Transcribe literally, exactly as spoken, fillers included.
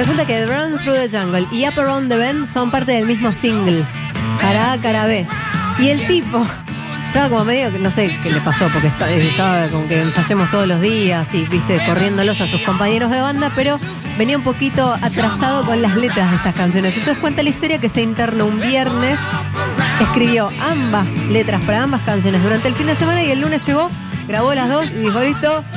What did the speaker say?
Resulta que Run Through the Jungle y Up Around the Bend son parte del mismo single, cara A, cara B. Y el tipo estaba como medio, no sé qué le pasó, porque estaba, estaba como que ensayemos todos los días y, viste, corriéndolos a sus compañeros de banda, pero venía un poquito atrasado con las letras de estas canciones. Entonces cuenta la historia que se internó un viernes, escribió ambas letras para ambas canciones durante el fin de semana y el lunes llegó, grabó las dos y dijo, listo,